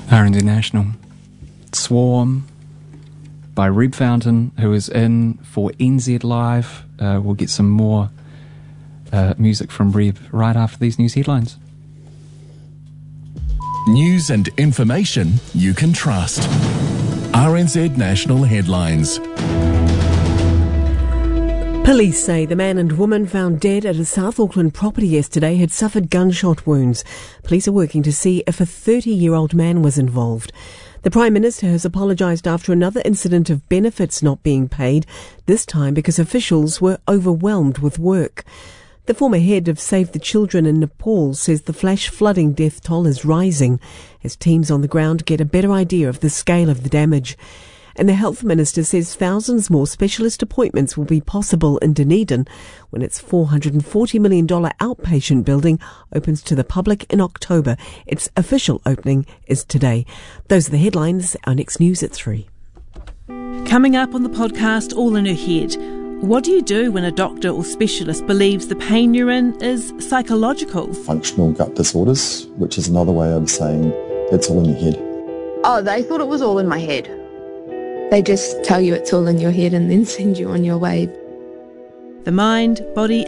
RNZ National. Swarm by Reb Fountain, who is in for NZ Live. We'll get some more music from Reb right after these news headlines. News and information you can trust. RNZ National Headlines. Police say the man and woman found dead at a South Auckland property yesterday had suffered gunshot wounds. Police are working to see if a 30-year-old man was involved. The Prime Minister has apologised after another incident of benefits not being paid, this time because officials were overwhelmed with work. The former head of Save the Children in Nepal says the flash flooding death toll is rising as teams on the ground get a better idea of the scale of the damage. And the Health Minister says thousands more specialist appointments will be possible in Dunedin when its $440 million outpatient building opens to the public in October. Its official opening is today. Those are the headlines. Our next news at 3. Coming up on the podcast, All in Her Head. What do you do when a doctor or specialist believes the pain you're in is psychological? Functional gut disorders, which is another way of saying it's all in your head. Oh, they thought it was all in my head. They just tell you it's all in your head and then send you on your way. The mind, body